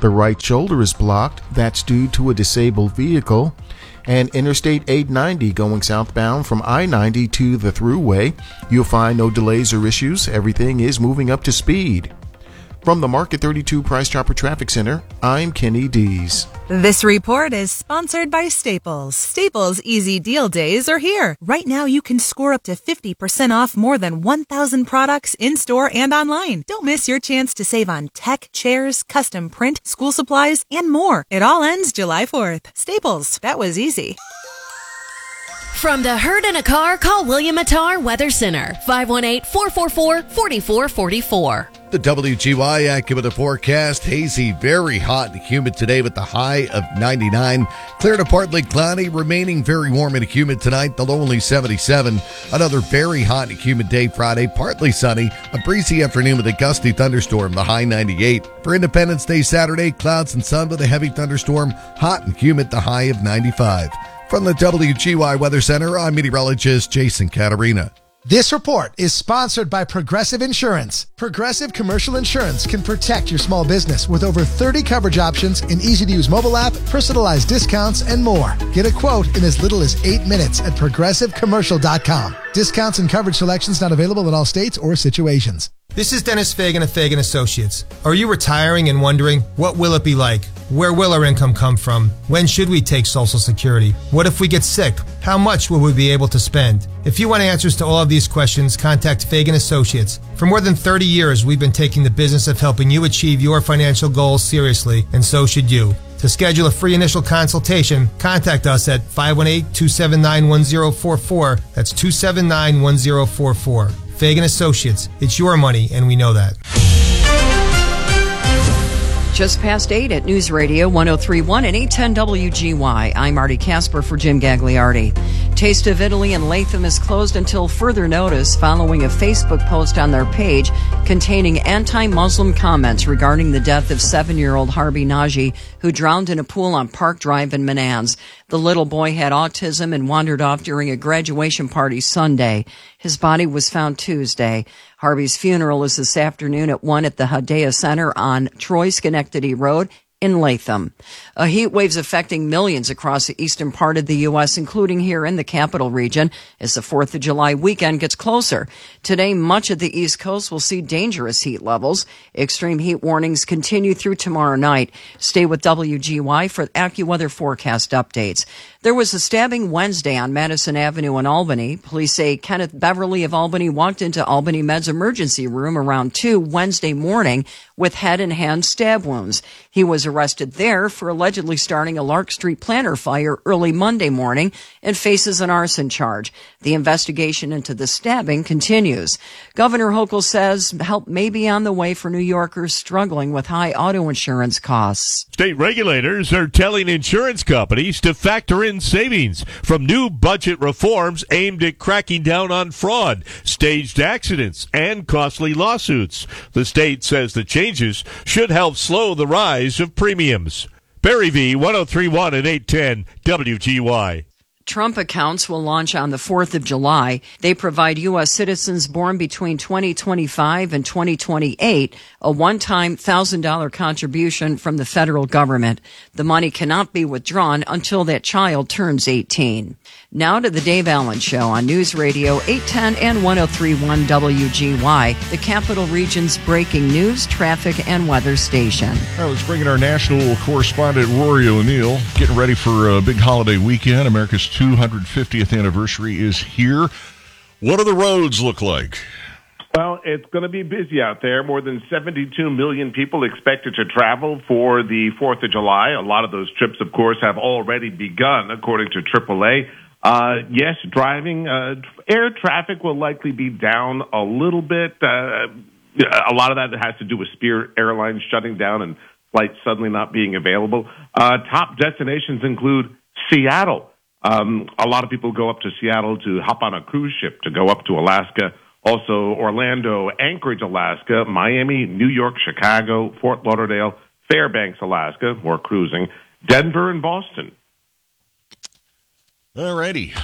The right shoulder is blocked. That's due to a disabled vehicle. And Interstate 890 going southbound from I-90 to the Thruway. You'll find no delays or issues. Everything is moving up to speed. From the Market 32 Price Chopper Traffic Center, I'm Kenny Dees. This report is sponsored by Staples. Staples Easy Deal Days are here. Right now you can score up to 50% off more than 1,000 products in-store and online. Don't miss your chance to save on tech, chairs, custom print, school supplies, and more. It all ends July 4th. Staples, that was easy. From the herd in a car, call William Attar Weather Center, 518-444-4444. The WGY AccuWeather forecast, hazy, very hot and humid today with the high of 99. Clear to partly cloudy, remaining very warm and humid tonight, the low only 77. Another very hot and humid day Friday, partly sunny, a breezy afternoon with a gusty thunderstorm, the high 98. For Independence Day Saturday, clouds and sun with a heavy thunderstorm, hot and humid, the high of 95. From the WGY Weather Center, I'm meteorologist Jason Catarina. This report is sponsored by Progressive Insurance. Progressive Commercial Insurance can protect your small business with over 30 coverage options, an easy-to-use mobile app, personalized discounts, and more. Get a quote in as little as 8 minutes at progressivecommercial.com. Discounts and coverage selections not available in all states or situations. This is Dennis Fagan of Fagan Associates. Are you retiring and wondering, what will it be like? Where will our income come from? When should we take Social Security? What if we get sick? How much will we be able to spend? If you want answers to all of these questions, contact Fagan Associates. For more than 30 years, we've been taking the business of helping you achieve your financial goals seriously, and so should you. To schedule a free initial consultation, contact us at 518-279-1044. That's 279-1044. Fagan Associates. It's your money, and we know that. Just past 8 at News Radio 103.1 and 810 WGY. I'm Marty Casper for Jim Gagliardi. Taste of Italy in Latham is closed until further notice following a Facebook post on their page containing anti-Muslim comments regarding the death of 7-year-old Harvey Nagy, who drowned in a pool on Park Drive in Menands. The little boy had autism and wandered off during a graduation party Sunday. His body was found Tuesday. Harvey's funeral is this afternoon at 1 at the Hadea Center on Troy-Schenectady Road in Latham. A heat wave's affecting millions across the eastern part of the U.S., including here in the capital region, as the 4th of July weekend gets closer. Today, much of the East Coast will see dangerous heat levels. Extreme heat warnings continue through tomorrow night. Stay with WGY for AccuWeather forecast updates. There was a stabbing Wednesday on Madison Avenue in Albany. Police say Kenneth Beverly of Albany walked into Albany Med's emergency room around 2 Wednesday morning with head and hand stab wounds. He was arrested there for allegedly starting a Lark Street planter fire early Monday morning and faces an arson charge. The investigation into the stabbing continues. Governor Hochul says help may be on the way for New Yorkers struggling with high auto insurance costs. State regulators are telling insurance companies to factor in savings from new budget reforms aimed at cracking down on fraud, staged accidents, and costly lawsuits. The state says the changes should help slow the rise of premiums. Barry V, 103.1 and 810 WGY. Trump accounts will launch on the 4th of July. They provide U.S. citizens born between 2025 and 2028 a one-time $1,000 contribution from the federal government. The money cannot be withdrawn until that child turns 18. Now to the Dave Allen Show on News Radio 810 and 103.1 WGY, the Capital Region's breaking news, traffic, and weather station. All right, let's bring in our national correspondent, Rory O'Neill. Getting ready for a big holiday weekend. America's 250th anniversary is here. What do the roads look like? Well, it's going to be busy out there. More than 72 million people expected to travel for the 4th of July. A lot of those trips, of course, have already begun, according to AAA. Yes, driving, air traffic will likely be down a little bit. A lot of that has to do with Spirit Airlines shutting down and flights suddenly not being available. Top destinations include Seattle. A lot of people go up to Seattle to hop on a cruise ship to go up to Alaska. Also, Orlando, Anchorage, Alaska, Miami, New York, Chicago, Fort Lauderdale, Fairbanks, Alaska, more cruising, Denver, and Boston. All righty.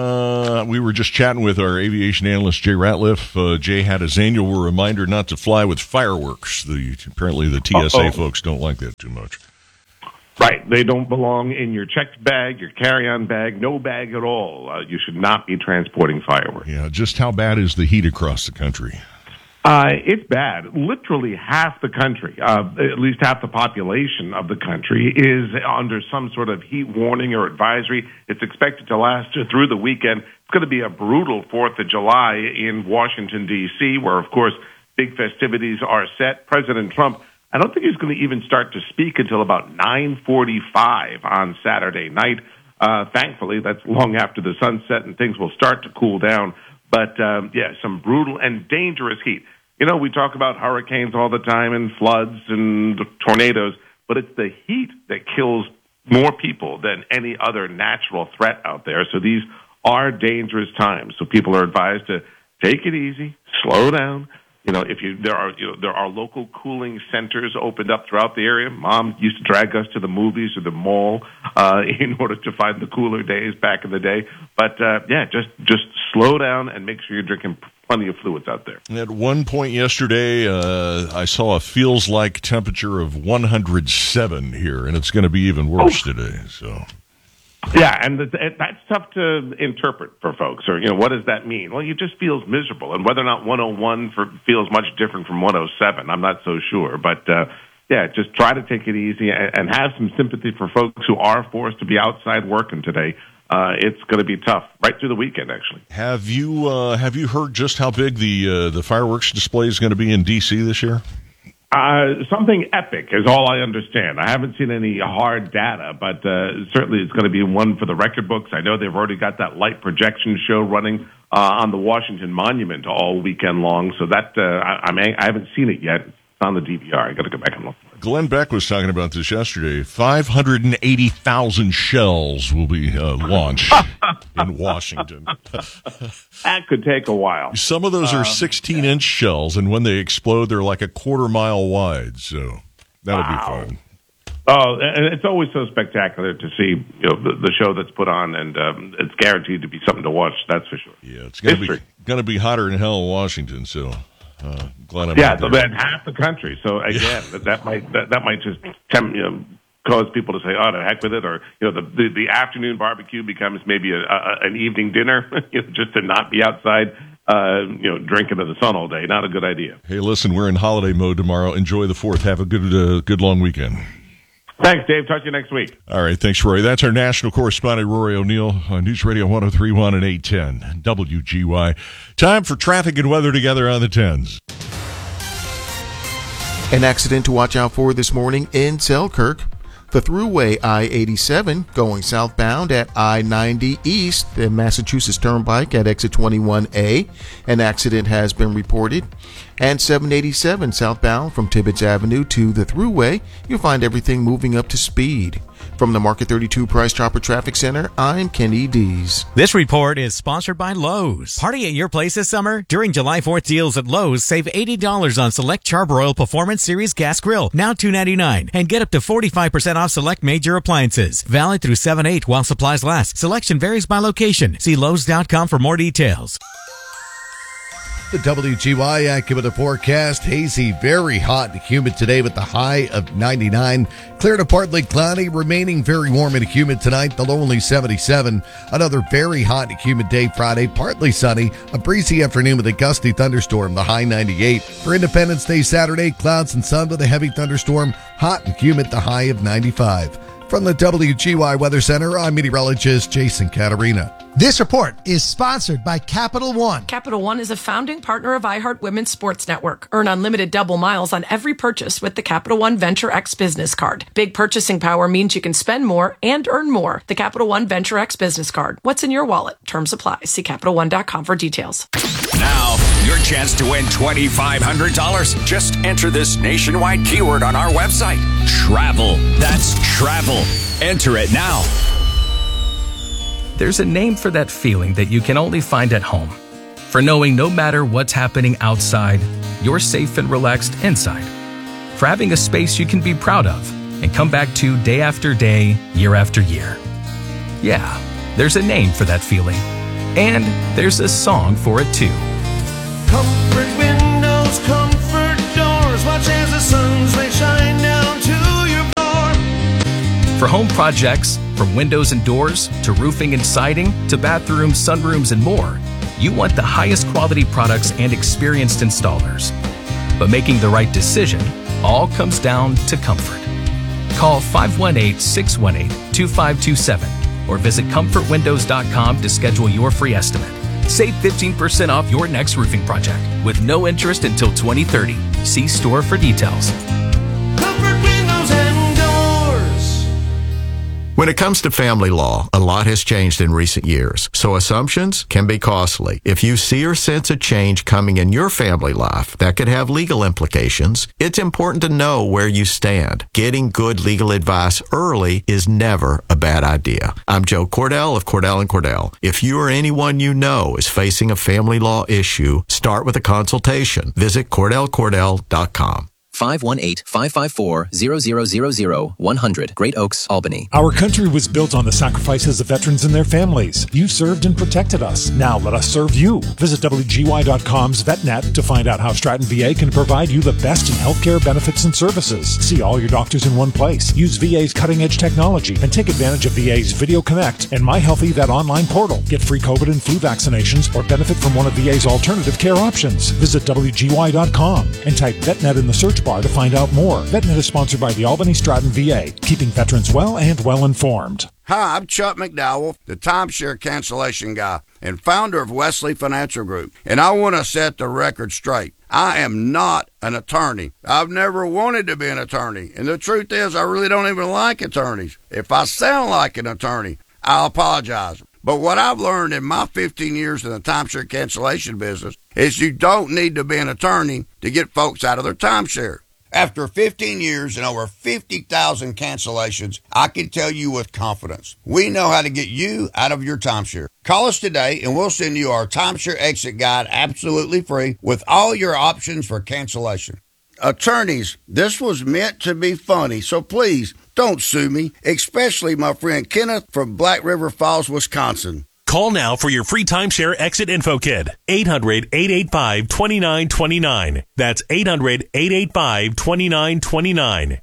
We were just chatting with our aviation analyst, Jay Ratliff. Jay had his annual reminder not to fly with fireworks. Apparently the TSA folks don't like that too much. Right. They don't belong in your checked bag, your carry-on bag, no bag at all. You should not be transporting fireworks. Yeah, just how bad is the heat across the country? It's bad. Literally half the country, at least half the population of the country, is under some sort of heat warning or advisory. It's expected to last through the weekend. It's going to be a brutal 4th of July in Washington, D.C., where, of course, big festivities are set. President Trump, I don't think he's going to even start to speak until about 9:45 on Saturday night. Thankfully, that's long after the sunset and things will start to cool down. But, some brutal and dangerous heat. You know, we talk about hurricanes all the time and floods and tornadoes, but it's the heat that kills more people than any other natural threat out there. So these are dangerous times. So people are advised to take it easy, slow down. You know, there are local cooling centers opened up throughout the area. Mom used to drag us to the movies or the mall in order to find the cooler days back in the day. But just slow down and make sure you're drinking plenty of fluids out there. At one point yesterday, I saw a feels like temperature of 107 here, and it's going to be even worse today. So. Yeah, and that's tough to interpret for folks. Or, what does that mean? Well, it just feels miserable. And whether or not 101 feels much different from 107, I'm not so sure. But, just try to take it easy and have some sympathy for folks who are forced to be outside working today. It's going to be tough right through the weekend, actually. Have you heard just how big the fireworks display is going to be in D.C. this year? Something epic is all I understand. I haven't seen any hard data, but certainly it's going to be one for the record books. I know they've already got that light projection show running on the Washington Monument all weekend long. So that I haven't seen it yet. It's on the DVR. I got to go back and look. Glenn Beck was talking about this yesterday. 580,000 shells will be launched in Washington. That could take a while. Some of those are 16-inch shells, and when they explode, they're like a quarter-mile wide. So that'll be fun. Oh, and it's always so spectacular to see the show that's put on, and it's guaranteed to be something to watch. That's for sure. Yeah, it's going to be hotter than hell in Washington. So. Glad I'm and half the country. So again, that might just cause people to say, "Oh, to heck with it," or the afternoon barbecue becomes maybe an evening dinner, just to not be outside, drinking in the sun all day. Not a good idea. Hey, listen, we're in holiday mode tomorrow. Enjoy the 4th. Have a good long weekend. Thanks, Dave. Talk to you next week. All right. Thanks, Rory. That's our national correspondent, Rory O'Neill, on News Radio 103.1 and 810 WGY. Time for traffic and weather together on the 10s. An accident to watch out for this morning in Selkirk. The Thruway I-87 going southbound at I-90 East, the Massachusetts Turnpike at exit 21A. An accident has been reported. And 787 southbound from Tibbetts Avenue to the Thruway, you'll find everything moving up to speed. From the Market 32 Price Chopper Traffic Center, I'm Kenny Dees. This report is sponsored by Lowe's. Party at your place this summer? During July 4th deals at Lowe's, save $80 on select Charbroil Performance Series Gas Grill, now $2.99, and get up to 45% off select major appliances. Valid through 7/8 while supplies last. Selection varies by location. See Lowe's.com for more details. The WGY AccuWeather forecast, hazy, very hot and humid today with the high of 99. Clear to partly cloudy, remaining very warm and humid tonight, the low only 77. Another very hot and humid day Friday, partly sunny, a breezy afternoon with a gusty thunderstorm, the high 98. For Independence Day Saturday, clouds and sun with a heavy thunderstorm, hot and humid, the high of 95. From the WGY Weather Center, I'm meteorologist Jason Caterina. This report is sponsored by Capital One. Capital One is a founding partner of iHeart Women's Sports Network. Earn unlimited double miles on every purchase with the Capital One Venture X Business Card. Big purchasing power means you can spend more and earn more. The Capital One Venture X Business Card. What's in your wallet? Terms apply. See CapitalOne.com for details. Now, your chance to win $2,500. Just enter this nationwide keyword on our website. Travel. That's travel. Enter it now. There's a name for that feeling that you can only find at home. For knowing no matter what's happening outside, you're safe and relaxed inside. For having a space you can be proud of and come back to day after day, year after year. Yeah, There's a name for that feeling. And there's a song for it too. Comfort windows, comfort doors. Watch as the sun's rays shine down to your door. For home projects, from windows and doors to roofing and siding to bathrooms, sunrooms, and more, you want the highest quality products and experienced installers. But making the right decision all comes down to comfort. Call 518-618-2527 or visit comfortwindows.com to schedule your free estimate. Save 15% off your next roofing project with no interest until 2030. See store for details. Comfort windows and doors. When it comes to family law, a lot has changed in recent years, so assumptions can be costly. If you see or sense a change coming in your family life that could have legal implications, it's important to know where you stand. Getting good legal advice early is never a bad idea. I'm Joe Cordell of Cordell & Cordell. If you or anyone you know is facing a family law issue, start with a consultation. Visit CordellCordell.com. 518-554-0000-100, Great Oaks, Albany. Our country was built on the sacrifices of veterans and their families. You served and protected us. Now let us serve you. Visit WGY.com's VetNet to find out how Stratton VA can provide you the best in healthcare benefits and services. See all your doctors in one place. Use VA's cutting-edge technology and take advantage of VA's Video Connect and My Healthy Vet online portal. Get free COVID and flu vaccinations or benefit from one of VA's alternative care options. Visit WGY.com and type VetNet in the search bar to find out more. VetNet is sponsored by the Albany Stratton VA, keeping veterans well and well informed. Hi, I'm Chuck McDowell, the timeshare cancellation guy and founder of Wesley Financial Group, and I want to set the record straight. I am not an attorney. I've never wanted to be an attorney, and the truth is I really don't even like attorneys. If I sound like an attorney, I'll apologize. But what I've learned in my 15 years in the timeshare cancellation business is you don't need to be an attorney to get folks out of their timeshare. After 15 years and over 50,000 cancellations, I can tell you with confidence, we know how to get you out of your timeshare. Call us today and we'll send you our timeshare exit guide absolutely free with all your options for cancellation. Attorneys, this was meant to be funny, so please don't sue me, especially my friend Kenneth from Black River Falls, Wisconsin. Call now for your free timeshare exit info kit. 800-885-2929. That's 800-885-2929.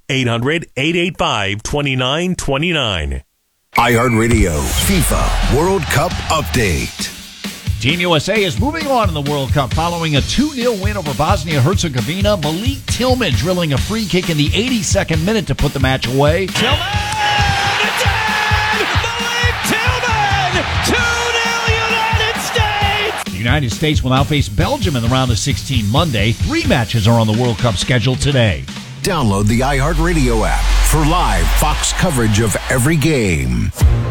800-885-2929. iHeartRadio FIFA World Cup Update. Team USA is moving on in the World Cup following a 2-0 win over Bosnia-Herzegovina. Malik Tillman drilling a free kick in the 82nd minute to put the match away. Tillman! It's in! Malik Tillman! 2-0 United States! The United States will now face Belgium in the round of 16 Monday. 3 matches are on the World Cup schedule today. Download the iHeartRadio app for live Fox coverage of every game.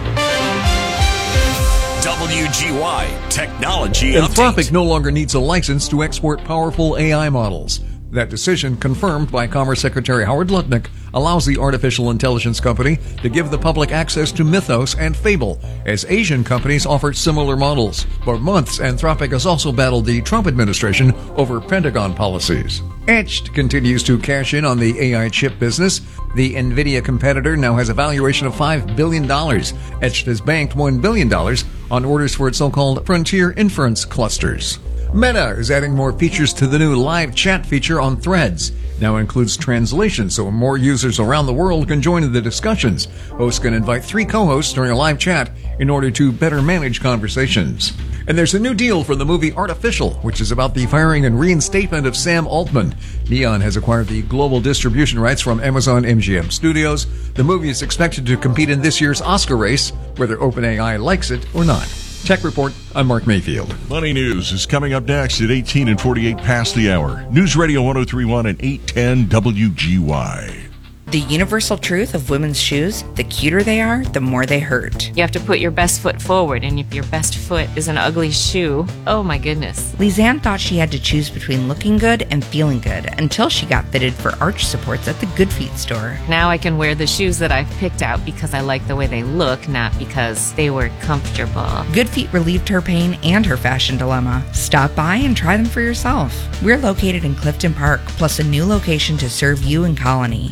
WGY Technology Anthropic Update. no longer needs a license to export powerful AI models. That decision, confirmed by Commerce Secretary Howard Lutnick, allows the artificial intelligence company to give the public access to Mythos and Fable, as Asian companies offer similar models. For months, Anthropic has also battled the Trump administration over Pentagon policies. Etched continues to cash in on the AI chip business. The NVIDIA competitor now has a valuation of $5 billion. Etched has banked $1 billion on orders for its so-called frontier inference clusters. Meta is adding more features to the new live chat feature on Threads. Now includes translation, so more users around the world can join in the discussions. Hosts can invite 3 co-hosts during a live chat in order to better manage conversations. And there's a new deal for the movie Artificial, which is about the firing and reinstatement of Sam Altman. Neon has acquired the global distribution rights from Amazon MGM Studios. The movie is expected to compete in this year's Oscar race, whether OpenAI likes it or not. Tech Report, I'm Mark Mayfield. Money News is coming up next at 18 and 48 past the hour. News Radio 103.1 and 810 WGY. The universal truth of women's shoes, the cuter they are, the more they hurt. You have to put your best foot forward, and if your best foot is an ugly shoe, oh my goodness. Lisanne thought she had to choose between looking good and feeling good until she got fitted for arch supports at the Good Feet store. Now I can wear the shoes that I've picked out because I like the way they look, not because they were comfortable. Good Feet relieved her pain and her fashion dilemma. Stop by and try them for yourself. We're located in Clifton Park, plus a new location to serve you in Colony.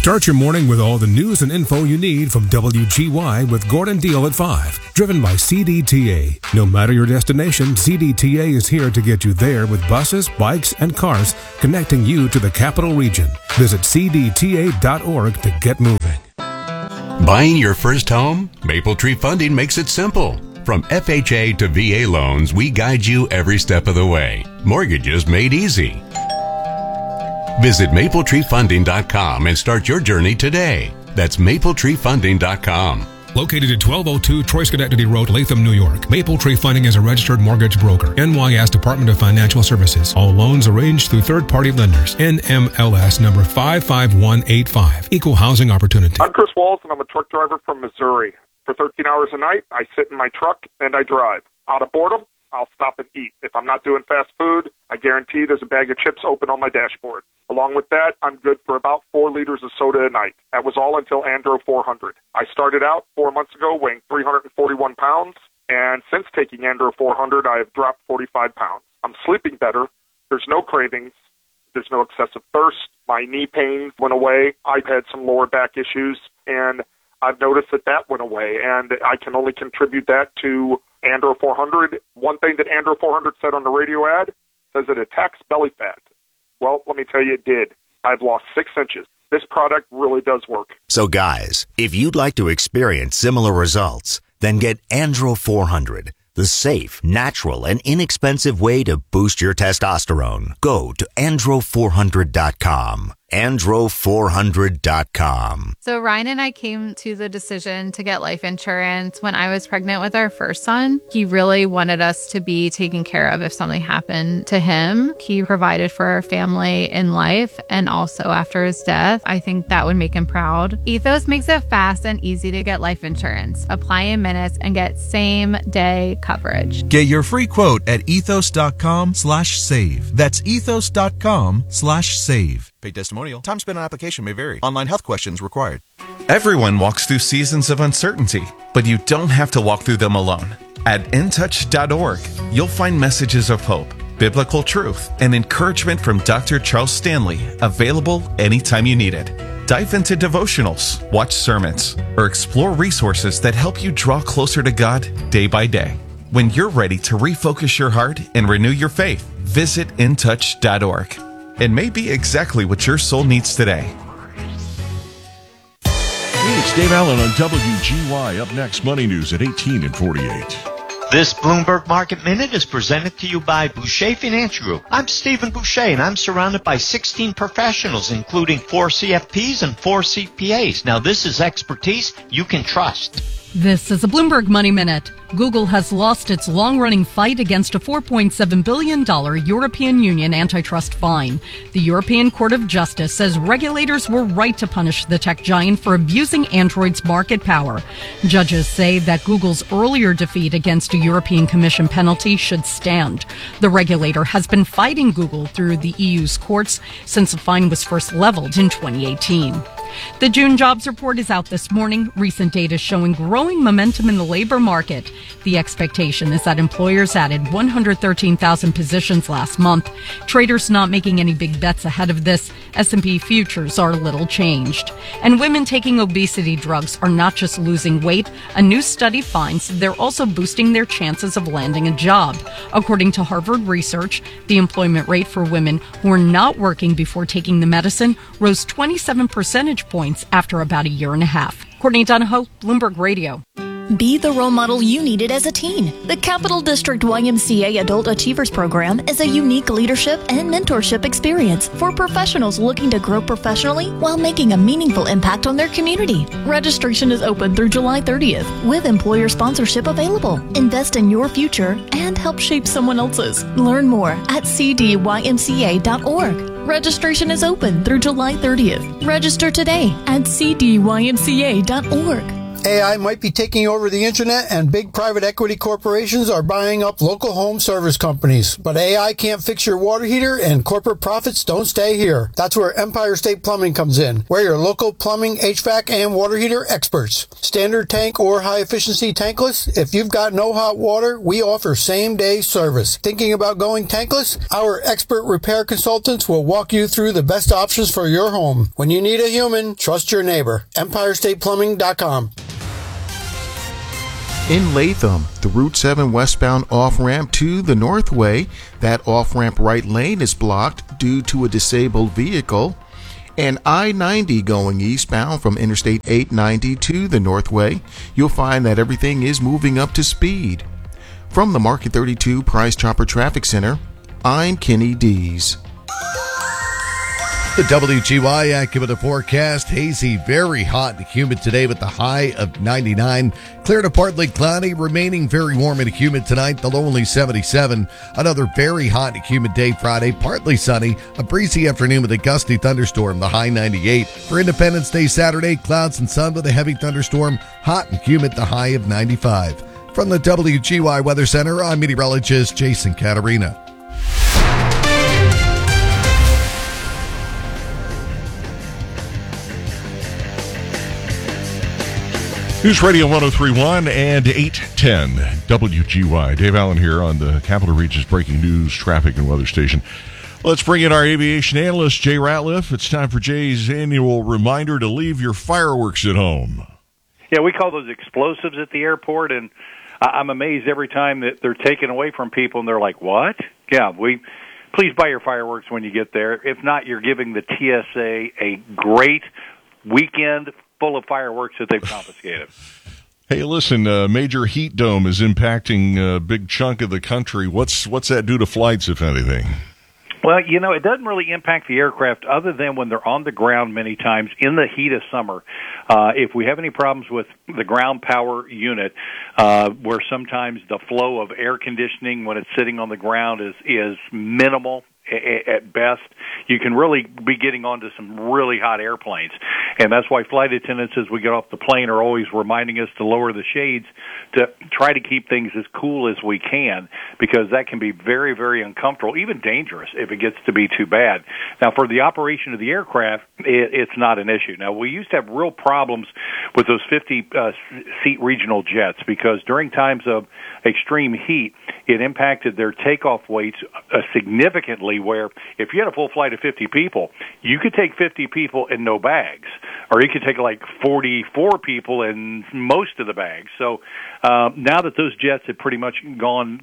Start your morning with all the news and info you need from WGY with Gordon Deal at 5. Driven by CDTA. No matter your destination, CDTA is here to get you there with buses, bikes, and cars connecting you to the capital region. Visit cdta.org to get moving. Buying your first home? Maple Tree Funding makes it simple. From FHA to VA loans, we guide you every step of the way. Mortgages made easy. Visit MapleTreeFunding.com and start your journey today. That's MapleTreeFunding.com. Located at 1202 Troy Schenectady Road, Latham, New York. Maple Tree Funding is a registered mortgage broker. NYS Department of Financial Services. All loans arranged through third-party lenders. NMLS number 55185. Equal housing opportunity. I'm Chris Walls, and I'm a truck driver from Missouri. For 13 hours a night, I sit in my truck and I drive. Out of boredom, I'll stop and eat. If I'm not doing fast food, I guarantee there's a bag of chips open on my dashboard. Along with that, I'm good for about 4 liters of soda a night. That was all until Andro 400. I started out 4 months ago weighing 341 pounds, and since taking Andro 400, I have dropped 45 pounds. I'm sleeping better. There's no cravings. There's no excessive thirst. My knee pain went away. I've had some lower back issues, and I've noticed that went away, and I can only contribute that to Andro 400. One thing that Andro 400 said on the radio ad says it attacks belly fat. Well, let me tell you, it did. I've lost 6 inches. This product really does work. So guys, if you'd like to experience similar results, then get Andro 400, the safe, natural, and inexpensive way to boost your testosterone. Go to andro400.com. andro400.com. So Ryan and I came to the decision to get life insurance when I was pregnant with our first son. He really wanted us to be taken care of if something happened to him. He provided for our family in life and also after his death. I think that would make him proud. Ethos makes it fast and easy to get life insurance. Apply in minutes and get same-day coverage. Get your free quote at ethos.com/save. That's ethos.com/save. Paid testimonial. Time spent on application may vary. Online health questions required. Everyone walks through seasons of uncertainty, but you don't have to walk through them alone. At intouch.org, you'll find messages of hope, biblical truth, and encouragement from Dr. Charles Stanley, available anytime you need it. Dive into devotionals, watch sermons, or explore resources that help you draw closer to God day by day. When you're ready to refocus your heart and renew your faith, visit intouch.org. It may be exactly what your soul needs today. Hey, it's Dave Allen on WGY. Up next, Money News at 18 and 48. This Bloomberg Market Minute is presented to you by Boucher Financial Group. I'm Stephen Boucher, and I'm surrounded by 16 professionals, including 4 CFPs and 4 CPAs. Now, this is expertise you can trust. This is a Bloomberg Money Minute. Google has lost its long-running fight against a $4.7 billion European Union antitrust fine. The European Court of Justice says regulators were right to punish the tech giant for abusing Android's market power. Judges say that Google's earlier defeat against a European Commission penalty should stand. The regulator has been fighting Google through the EU's courts since the fine was first leveled in 2018. The June jobs report is out this morning. Recent data showing growing momentum in the labor market. The expectation is that employers added 113,000 positions last month. Traders not making any big bets ahead of this. S&P futures are little changed. And women taking obesity drugs are not just losing weight. A new study finds they're also boosting their chances of landing a job. According to Harvard research, the employment rate for women who are not working before taking the medicine rose 27 percentage points after about a year and a half. Courtney Donahoe, Bloomberg Radio. Be the role model you needed as a teen. The Capital District YMCA Adult Achievers Program is a unique leadership and mentorship experience for professionals looking to grow professionally while making a meaningful impact on their community. Registration is open through July 30th with employer sponsorship available. Invest in your future and help shape someone else's. Learn more at cdymca.org. Registration is open through July 30th. Register today at cdymca.org. AI might be taking over the internet and big private equity corporations are buying up local home service companies. But AI can't fix your water heater and corporate profits don't stay here. That's where Empire State Plumbing comes in. We're your local plumbing, HVAC, and water heater experts. Standard tank or high efficiency tankless? If you've got no hot water, we offer same day service. Thinking about going tankless? Our expert repair consultants will walk you through the best options for your home. When you need a human, trust your neighbor. EmpireStatePlumbing.com. In Latham, the Route 7 westbound off-ramp to the Northway, that off-ramp right lane is blocked due to a disabled vehicle. And I-90 going eastbound from Interstate 890 to the Northway, you'll find that everything is moving up to speed. From the Market 32 Price Chopper Traffic Center, I'm Kenny Dees. The WGY AccuWeather forecast, hazy, very hot and humid today with the high of 99. Clear to partly cloudy, remaining very warm and humid tonight, the low only 77. Another very hot and humid day Friday, partly sunny, a breezy afternoon with a gusty thunderstorm, the high 98. For Independence Day Saturday, clouds and sun with a heavy thunderstorm, hot and humid, the high of 95. From the WGY Weather Center, I'm meteorologist Jason Caterina. News Radio 103.1 and 810 WGY. Dave Allen here on the Capital Region's breaking news, traffic, and weather station. Let's bring in our aviation analyst, Jay Ratliff. It's time for Jay's annual reminder to leave your fireworks at home. Yeah, we call those explosives at the airport, and I'm amazed every time that they're taken away from people, and they're like, what? Yeah, please buy your fireworks when you get there. If not, you're giving the TSA a great weekend full of fireworks that they've confiscated. Hey, listen, major heat dome is impacting a big chunk of the country. What's that do to flights, if anything? Well, it doesn't really impact the aircraft other than when they're on the ground many times in the heat of summer. If we have any problems with the ground power unit, where sometimes the flow of air conditioning when it's sitting on the ground is minimal at best, you can really be getting onto some really hot airplanes. And that's why flight attendants, as we get off the plane, are always reminding us to lower the shades to try to keep things as cool as we can, because that can be very, very uncomfortable, even dangerous if it gets to be too bad. Now, for the operation of the aircraft, it's not an issue. Now, we used to have real problems with those 50-seat regional jets, because during times of extreme heat, it impacted their takeoff weights significantly, where if you had a full flight of 50 people, you could take 50 people and no bags, or you could take like 44 people and most of the bags. So now that those jets have pretty much gone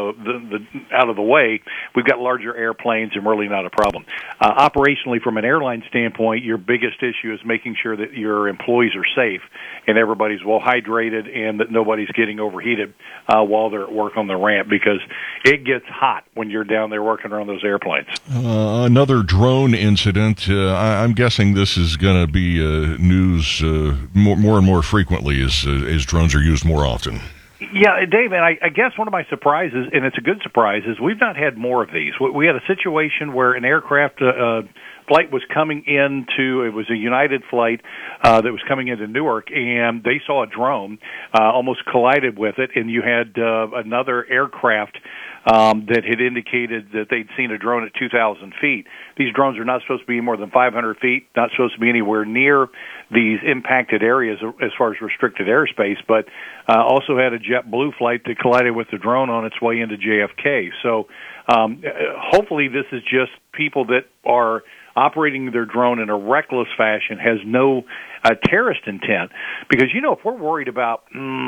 the out of the way, we've got larger airplanes and really not a problem. Operationally, from an airline standpoint, your biggest issue is making sure that your employees are safe and everybody's well hydrated and that nobody's getting overheated while they're at work on the ramp, because it gets hot when you're down there working around those airplanes. Another drone incident. I'm guessing this is going to be news more and more frequently as drones are used more often. Yeah, Dave, and I guess one of my surprises, and it's a good surprise, is we've not had more of these. We had a situation where an aircraft flight was coming into, it was a United flight that was coming into Newark, and they saw a drone, almost collided with it, and you had another aircraft that had indicated that they'd seen a drone at 2,000 feet. These drones are not supposed to be more than 500 feet, not supposed to be anywhere near these impacted areas as far as restricted airspace, but also had a JetBlue flight that collided with the drone on its way into JFK. So hopefully this is just people that are operating their drone in a reckless fashion, has no terrorist intent. Because, if we're worried about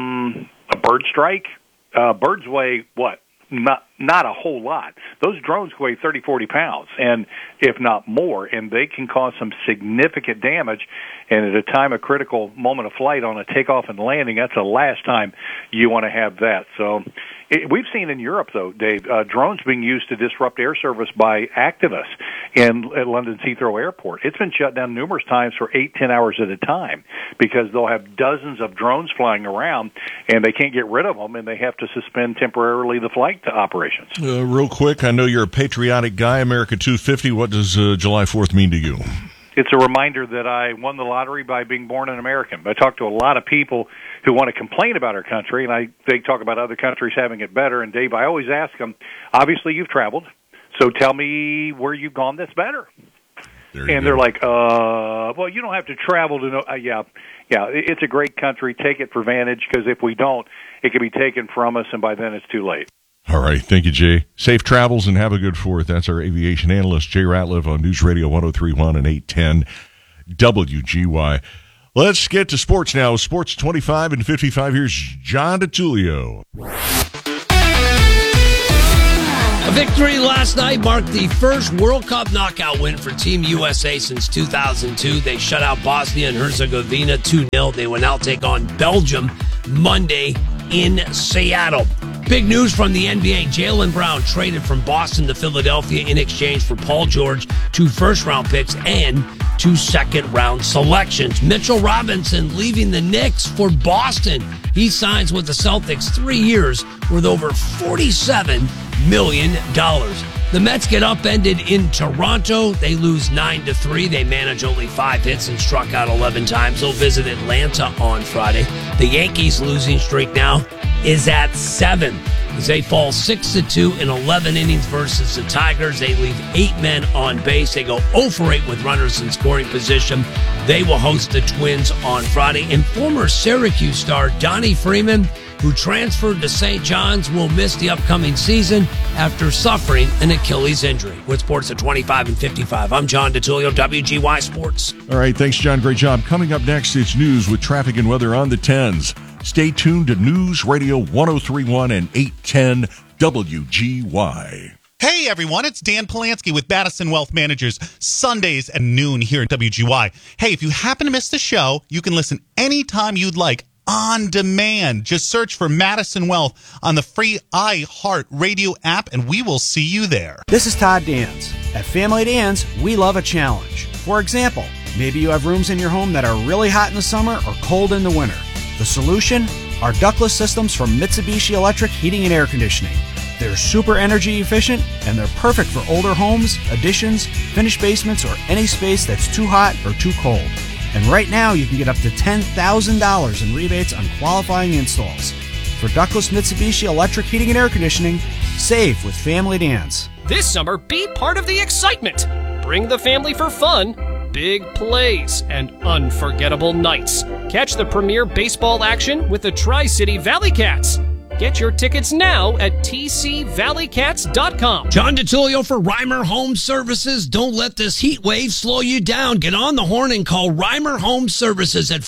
a bird strike, birds weigh, what? Not a whole lot. Those drones weigh 30, 40 pounds, and if not more, and they can cause some significant damage. And at a time of critical moment of flight on a takeoff and landing, that's the last time you want to have that. So we've seen in Europe, though, Dave, drones being used to disrupt air service by activists at London's Heathrow Airport. It's been shut down numerous times for 8-10 hours at a time, because they'll have dozens of drones flying around, and they can't get rid of them, and they have to suspend temporarily the flight operations. Real quick, I know you're a patriotic guy, America 250. What does July 4th mean to you? it's a reminder that I won the lottery by being born an American. I talk to a lot of people who want to complain about our country, and they talk about other countries having it better. And, Dave, I always ask them, obviously you've traveled, so tell me where you've gone that's better. And they're like, well, you don't have to travel to know. Yeah, it's a great country. Take it for advantage, because if we don't, it can be taken from us, and by then it's too late. All right. Thank you, Jay. Safe travels and have a good 4th. That's our aviation analyst, Jay Ratliff, on News Radio 103.1 and 810 WGY. Let's get to sports now. Sports 25 and 55. Here's John DiTullio. A victory last night marked the first World Cup knockout win for Team USA since 2002. They shut out Bosnia and Herzegovina 2-0. They will now take on Belgium Monday in Seattle. Big news from the NBA. Jaylen Brown traded from Boston to Philadelphia in exchange for Paul George, 2 first-round picks, and 2 second-round selections. Mitchell Robinson leaving the Knicks for Boston. He signs with the Celtics 3 years worth over $47 million. The Mets get upended in Toronto. They lose 9-3. They manage only 5 hits and struck out 11 times. They'll visit Atlanta on Friday. The Yankees' losing streak now is at 7 as they fall 6-2 in 11 innings versus the Tigers. They leave 8 men on base. They go 0 for 8 with runners in scoring position. They will host the Twins on Friday. And former Syracuse star Donnie Freeman, who transferred to St. John's, will miss the upcoming season after suffering an Achilles injury. With sports at 25 and 55, I'm John DiTullio, WGY Sports. All right, thanks, John. Great job. Coming up next, it's news with traffic and weather on the 10s. Stay tuned to News Radio 103.1 and 810 WGY. Hey everyone, it's Dan Polanski with Madison Wealth Managers, Sundays at noon here at WGY. Hey, if you happen to miss the show, you can listen anytime you'd like on demand. Just search for Madison Wealth on the free iHeart Radio app and we will see you there. This is Todd Dans. At Family Dans, we love a challenge. For example, maybe you have rooms in your home that are really hot in the summer or cold in the winter. The solution? Our ductless systems from Mitsubishi Electric Heating and Air Conditioning. They're super energy efficient, and they're perfect for older homes, additions, finished basements, or any space that's too hot or too cold. And right now, you can get up to $10,000 in rebates on qualifying installs. For ductless Mitsubishi Electric Heating and Air Conditioning, save with Family Dans. This summer, be part of the excitement. Bring the family for fun, big plays, and unforgettable nights. Catch the premier baseball action with the Tri-City Valley Cats. Get your tickets now at tcvalleycats.com. John DiTullio for Reimer Home Services. Don't let this heat wave slow you down. Get on the horn and call Reimer Home Services at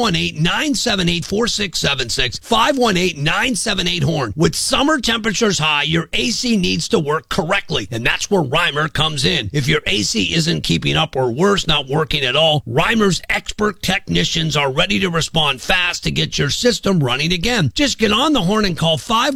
518-978-4676. 518-978-HORN. With summer temperatures high, your AC needs to work correctly, and that's where Reimer comes in. If your AC isn't keeping up or worse, not working at all, Reimer's expert technicians are ready to respond fast to get your system running again. Just get on the horn and call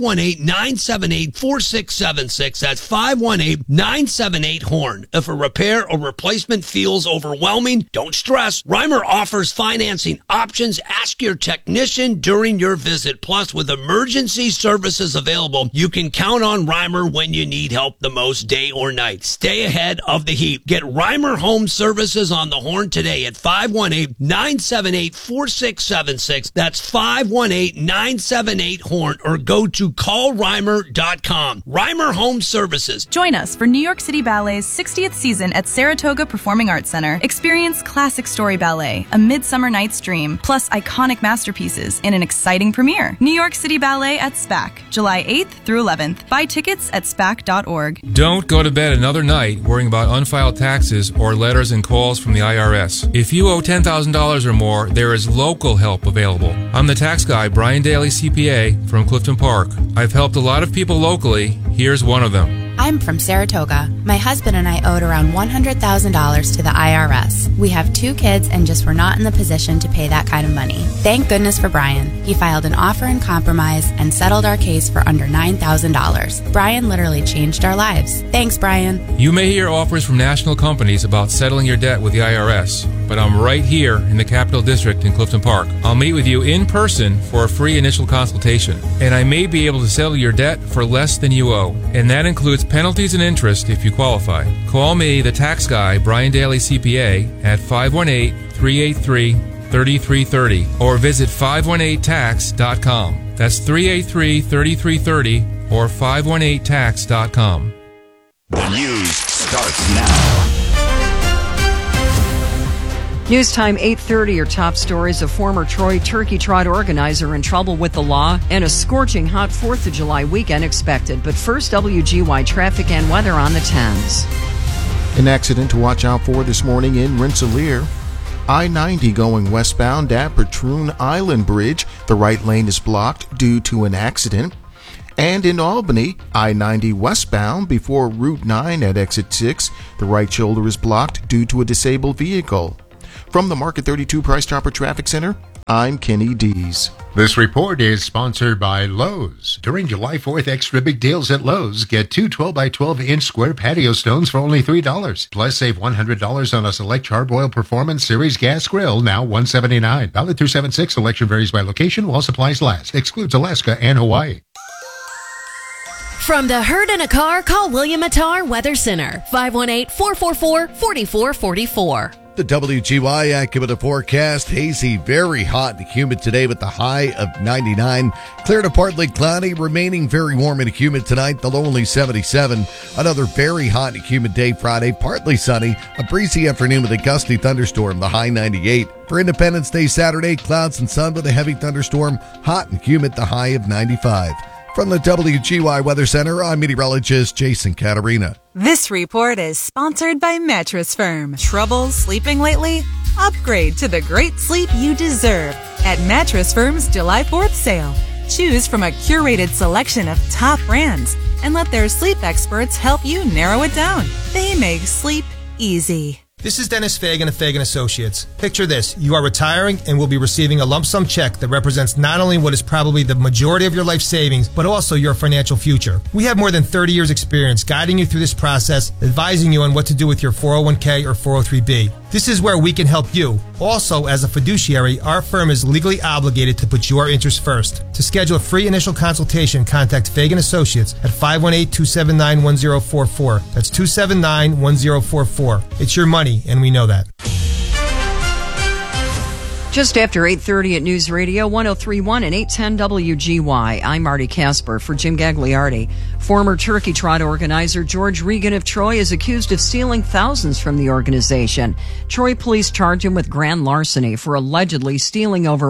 518-978-4676. That's 518-978-HORN. If a repair or replacement feels overwhelming, don't stress. Reimer offers financing options. Ask your technician during your visit. Plus, with emergency services available, you can count on Reimer when you need help the most, day or night. Stay ahead of the heat. Get Reimer Home Services on the horn today at 518-978-4676. That's 518-978-HORN. Or go to callreimer.com. Reimer Home Services. Join us for New York City Ballet's 60th season at Saratoga Performing Arts Center. Experience classic story ballet, A Midsummer Night's Dream, plus iconic masterpieces in an exciting premiere. New York City Ballet at SPAC, July 8th through 11th. Buy tickets at spac.org. Don't go to bed another night worrying about unfiled taxes or letters and calls from the IRS. If you owe $10,000 or more, there is local help available. I'm the tax guy, Brian Daly, CPA, from Clifton Park. I've helped a lot of people locally. Here's one of them. I'm from Saratoga. My husband and I owed around $100,000 to the IRS. We have 2 kids and just were not in the position to pay that kind of money. Thank goodness for Brian. He filed an offer in compromise and settled our case for under $9,000. Brian literally changed our lives. Thanks, Brian. You may hear offers from national companies about settling your debt with the IRS, but I'm right here in the Capital District in Clifton Park. I'll meet with you in person for a free initial consultation, and I may be able to settle your debt for less than you owe, and that includes penalties and interest if you qualify. Call me, the tax guy, Brian Daly CPA, at 518-383-3330 or visit 518tax.com. That's 383-3330 or 518tax.com. The news starts now. News time 8:30. Your top stories: a former Troy Turkey Trot organizer in trouble with the law, and a scorching hot 4th of July weekend expected. But first, WGY traffic and weather on the 10s. An accident to watch out for this morning in Rensselaer. I-90 going westbound at Patroon Island Bridge. The right lane is blocked due to an accident. And in Albany, I-90 westbound before Route 9 at exit 6. The right shoulder is blocked due to a disabled vehicle. From the Market 32 Price Chopper Traffic Center, I'm Kenny Dees. This report is sponsored by Lowe's. During July 4th, extra big deals at Lowe's. Get two 12-by-12-inch square patio stones for only $3. Plus, save $100 on a select Charbroil Performance Series gas grill, now $179. Valid through 7/6. Selection varies by location while supplies last. Excludes Alaska and Hawaii. From the herd in a car, call William Attar Weather Center, 518-444-4444. The WGY AccuWeather forecast: hazy, very hot and humid today with the high of 99. Clear to partly cloudy, remaining very warm and humid tonight, the low only 77. Another very hot and humid day Friday, partly sunny, a breezy afternoon with a gusty thunderstorm, the high 98. For Independence Day Saturday, clouds and sun with a heavy thunderstorm, hot and humid, the high of 95. From the WGY Weather Center, I'm meteorologist Jason Caterina. This report is sponsored by Mattress Firm. Trouble sleeping lately? Upgrade to the great sleep you deserve at Mattress Firm's July 4th sale. Choose from a curated selection of top brands and let their sleep experts help you narrow it down. They make sleep easy. This is Dennis Fagan of Fagan Associates. Picture this. You are retiring and will be receiving a lump sum check that represents not only what is probably the majority of your life savings, but also your financial future. We have more than 30 years experience guiding you through this process, advising you on what to do with your 401k or 403b. This is where we can help you. Also, as a fiduciary, our firm is legally obligated to put your interests first. To schedule a free initial consultation, contact Fagan Associates at 518-279-1044. That's 279-1044. It's your money, and we know that. Just after 8:30 at News Radio 103.1 and 810 WGY. I'm Marty Casper for Jim Gagliardi. Former Turkey Trot organizer George Regan of Troy is accused of stealing thousands from the organization. Troy police charge him with grand larceny for allegedly stealing over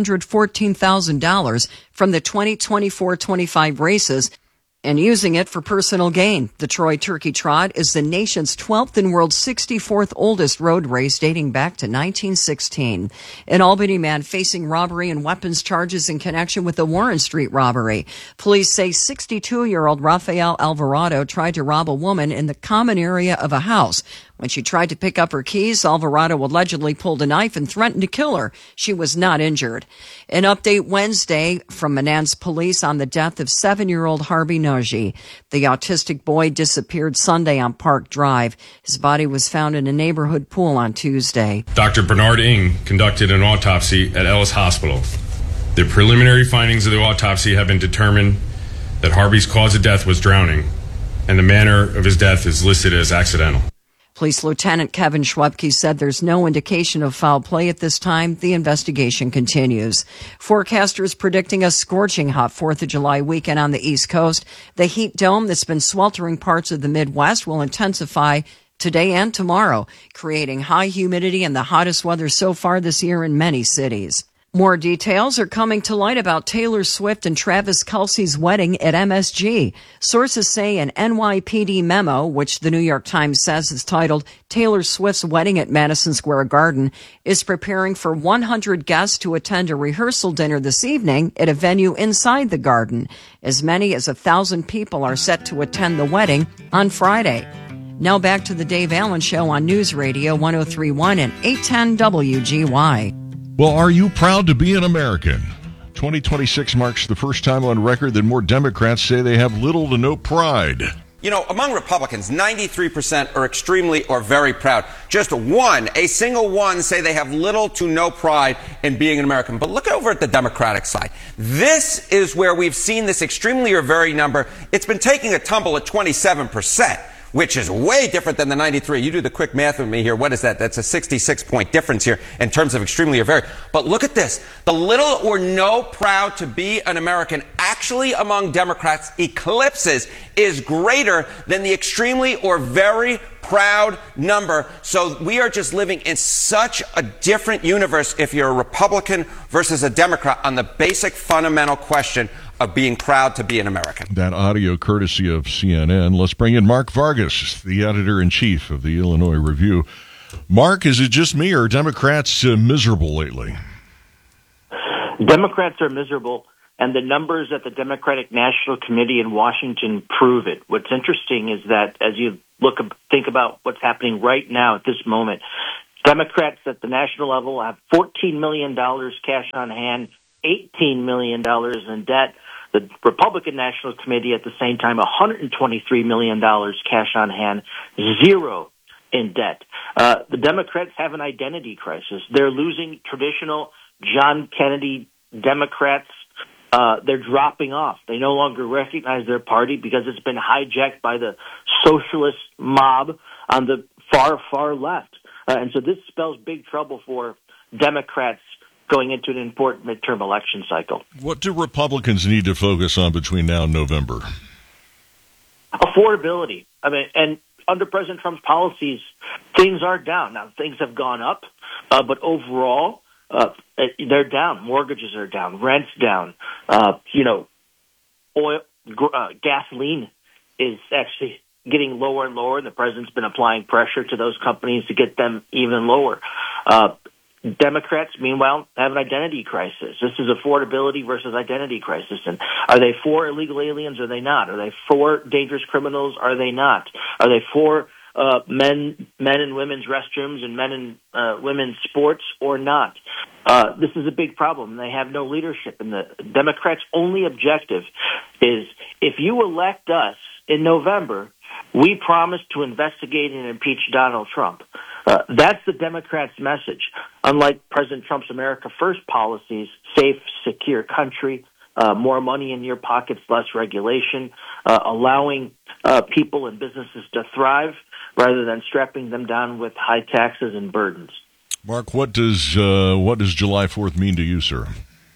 $114,000 from the 2024-25 races and using it for personal gain. The Troy Turkey Trot is the nation's 12th and world's 64th oldest road race, dating back to 1916. An Albany man facing robbery and weapons charges in connection with the Warren Street robbery. Police say 62-year-old Rafael Alvarado tried to rob a woman in the common area of a house. When she tried to pick up her keys, Alvarado allegedly pulled a knife and threatened to kill her. She was not injured. An update Wednesday from Menands police on the death of 7-year-old Harvey Nagy. The autistic boy disappeared Sunday on Park Drive. His body was found in a neighborhood pool on Tuesday. Dr. Bernard Ng conducted an autopsy at Ellis Hospital. The preliminary findings of the autopsy have been determined that Harvey's cause of death was drowning, and the manner of his death is listed as accidental. Police Lieutenant Kevin Schwebke said there's no indication of foul play at this time. The investigation continues. Forecasters predicting a scorching hot 4th of July weekend on the East Coast. The heat dome that's been sweltering parts of the Midwest will intensify today and tomorrow, creating high humidity and the hottest weather so far this year in many cities. More details are coming to light about Taylor Swift and Travis Kelce's wedding at MSG. Sources say an NYPD memo, which the New York Times says is titled Taylor Swift's Wedding at Madison Square Garden, is preparing for 100 guests to attend a rehearsal dinner this evening at a venue inside the garden. As many as 1,000 people are set to attend the wedding on Friday. Now back to the Dave Allen Show on News Radio 103.1 and 810 WGY. Well, are you proud to be an American? 2026 marks the first time on record that more Democrats say they have little to no pride You know, among Republicans, 93% are extremely or very proud. Just one, a single one, say they have little to no pride in being an American. But look over at the Democratic side. This is where we've seen this extremely or very number. It's been taking a tumble at 27%. Which is way different than the 93. You do the quick math with me here. What is that? That's a 66-point difference here in terms of extremely or very. But look at this. The little or no proud to be an American actually among Democrats eclipses is greater than the extremely or very proud number. So we are just living in such a different universe if you're a Republican versus a Democrat on the basic fundamental question of being proud to be an American. That audio courtesy of CNN. Let's bring in Mark Vargas, the editor-in-chief of the Illinois Review. Mark, is it just me or are Democrats miserable lately? Democrats are miserable, and the numbers at the Democratic National Committee in Washington prove it. What's interesting is that as you think about what's happening right now at this moment, Democrats at the national level have $14 million cash on hand, $18 million in debt. The Republican National Committee at the same time, $123 million cash on hand, zero in debt. The Democrats have an identity crisis. They're losing traditional John Kennedy Democrats. They're dropping off. They no longer recognize their party because it's been hijacked by the socialist mob on the far, far left. And so this spells big trouble for Democrats going into an important midterm election cycle. What do Republicans need to focus on between now and November? Affordability. I mean, and under President Trump's policies, things are down. Now, things have gone up, but overall, they're down. Mortgages are down. Rent's down. Oil, gasoline is actually getting lower and lower. The president's been applying pressure to those companies to get them even lower. Democrats, meanwhile, have an identity crisis. This is affordability versus identity crisis. And are they for illegal aliens? Or are they not? Are they for dangerous criminals? Are they not? Are they for men and women's restrooms and men and women's sports or not? This is a big problem. They have no leadership. And the Democrats' only objective is if you elect us in November, we promise to investigate and impeach Donald Trump. That's the Democrats' message. Unlike President Trump's America First policies, safe, secure country, more money in your pockets, less regulation, allowing people and businesses to thrive rather than strapping them down with high taxes and burdens. Mark, what does July 4th mean to you, sir?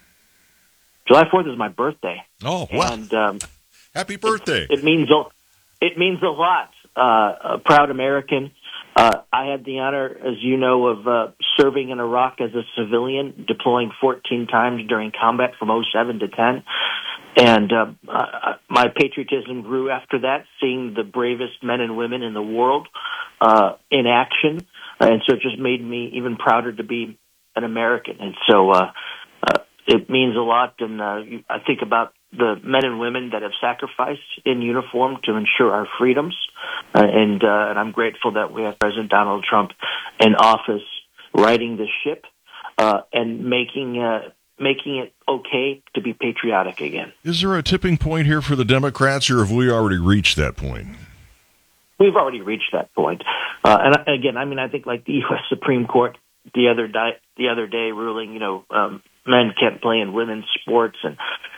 July 4th is my birthday. Oh, wow. And, happy birthday. It means a lot. A proud American. I had the honor, as you know, of serving in Iraq as a civilian, deploying 14 times during combat from 2007 to 10. And my patriotism grew after that, seeing the bravest men and women in the world in action. And so it just made me even prouder to be an American. And so it means a lot. And I think about the men and women that have sacrificed in uniform to ensure our freedoms. And I'm grateful that we have President Donald Trump in office righting the ship and making it okay to be patriotic again. Is there a tipping point here for the Democrats, or have we already reached that point? We've already reached that point. And again, I mean, I think like the U.S. Supreme Court the other day ruling, men can't play in women's sports, and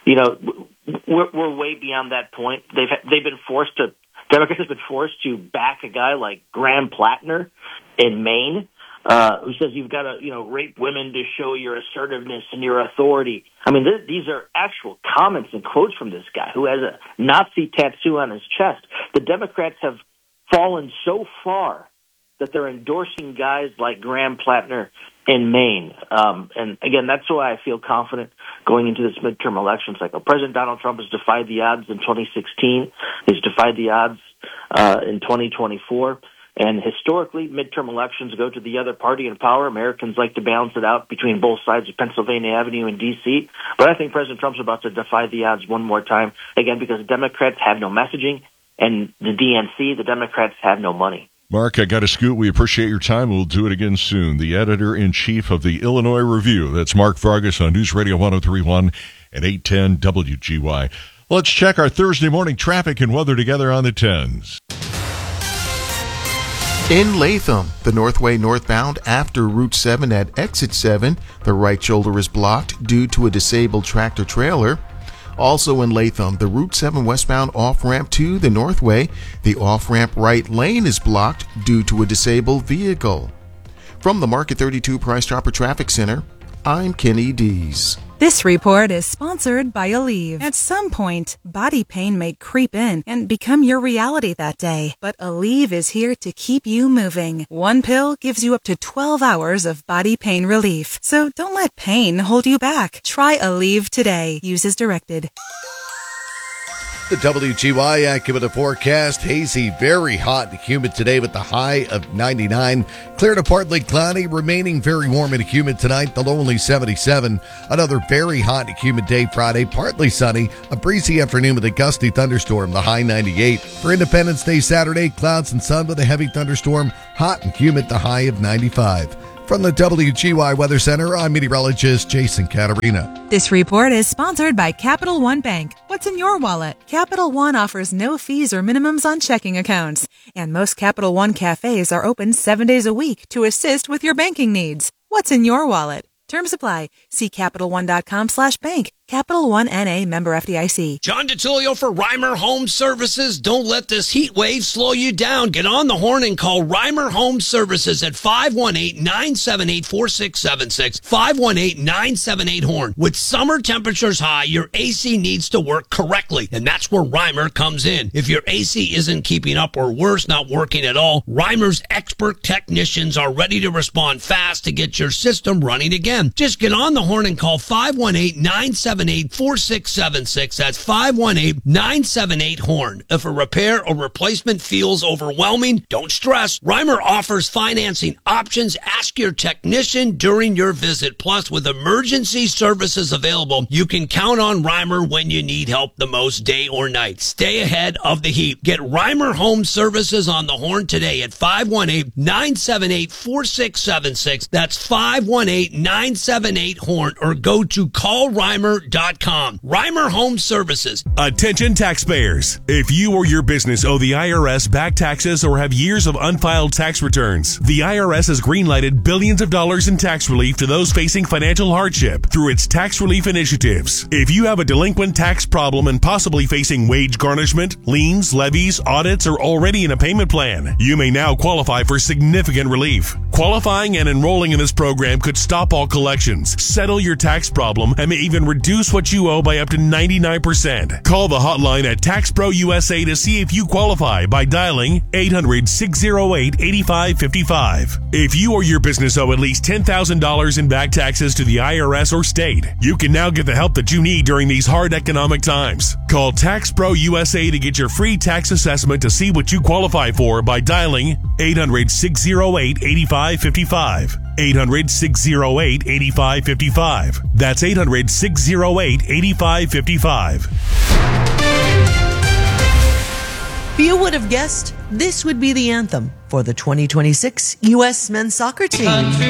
we're way beyond that point. Democrats have been forced to back a guy like Graham Plattner in Maine, who says you've got to rape women to show your assertiveness and your authority. I mean, these are actual comments and quotes from this guy who has a Nazi tattoo on his chest. The Democrats have fallen so far that they're endorsing guys like Graham Plattner in Maine. And again, that's why I feel confident going into this midterm election cycle. President Donald Trump has defied the odds in 2016. He's defied the odds in 2024. And historically, midterm elections go to the other party in power. Americans like to balance it out between both sides of Pennsylvania Avenue and D.C. But I think President Trump's about to defy the odds one more time, again, because the Democrats have no messaging, and the DNC, the Democrats, have no money. Mark, I got to scoot. We appreciate your time. We'll do it again soon. The editor-in-chief of the Illinois Review. That's Mark Vargas on News Radio 103.1 and 810 WGY. Let's check our Thursday morning traffic and weather together on the 10s. In Latham, the Northway northbound after Route 7 at Exit 7, the right shoulder is blocked due to a disabled tractor trailer. Also in Latham, the Route 7 westbound off-ramp to the Northway, the off-ramp right lane is blocked due to a disabled vehicle. From the Market 32 Price Chopper Traffic Center, I'm Kenny Dees. This report is sponsored by Aleve. At some point, body pain may creep in and become your reality that day. But Aleve is here to keep you moving. One pill gives you up to 12 hours of body pain relief. So don't let pain hold you back. Try Aleve today. Use as directed. The WGY AccuWeather forecast, hazy, very hot and humid today with the high of 99. Clear to partly cloudy, remaining very warm and humid tonight, the low only 77. Another very hot and humid day Friday, partly sunny, a breezy afternoon with a gusty thunderstorm, the high 98. For Independence Day Saturday, clouds and sun with a heavy thunderstorm, hot and humid, the high of 95. From the WGY Weather Center, I'm meteorologist Jason Caterina. This report is sponsored by Capital One Bank. What's in your wallet? Capital One offers no fees or minimums on checking accounts. And most Capital One cafes are open 7 days a week to assist with your banking needs. What's in your wallet? Terms apply. See CapitalOne.com/bank. Capital One N.A. member FDIC. John DiTullio for Reimer Home Services. Don't let this heat wave slow you down. Get on the horn and call Reimer Home Services at 518-978-4676. 518-978-HORN. With summer temperatures high, your AC needs to work correctly, and that's where Reimer comes in. If your AC isn't keeping up or worse, not working at all, Reimer's expert technicians are ready to respond fast to get your system running again. Just get on the horn and call 518-978-4676. That's 518-978-HORN. If a repair or replacement feels overwhelming, don't stress. Reimer offers financing options. Ask your technician during your visit. Plus, with emergency services available, you can count on Reimer when you need help the most, day or night. Stay ahead of the heat. Get Reimer Home Services on the horn today at 518-978-4676. That's 518-978-HORN, or go to callreimer.com. Reimer Home Services. Attention taxpayers. If you or your business owe the IRS back taxes or have years of unfiled tax returns, the IRS has greenlighted billions of dollars in tax relief to those facing financial hardship through its tax relief initiatives. If you have a delinquent tax problem and possibly facing wage garnishment, liens, levies, audits, or already in a payment plan, you may now qualify for significant relief. Qualifying and enrolling in this program could stop all collections, settle your tax problem, and may even reduce what you owe by up to 99%. Call the hotline at Tax Pro USA to see if you qualify by dialing 800-608-8555. If you or your business owe at least $10,000 in back taxes to the IRS or state, you can now get the help that you need during these hard economic times. Call Tax Pro USA to get your free tax assessment to see what you qualify for by dialing 800-608-8555. 800-608-8555. That's 800-608-8555. You would have guessed this would be the anthem for the 2026 U.S. men's soccer team.